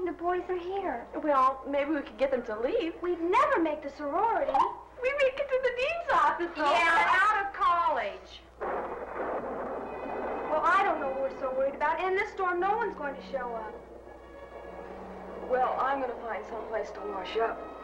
the boys are here. Well, maybe we could get them to leave. We'd never make the sorority. We make it to the dean's office, though. Yeah, out of college. Well, I don't know what we're so worried about. In this storm, no one's going to show up. Well, I'm going to find some place to wash up.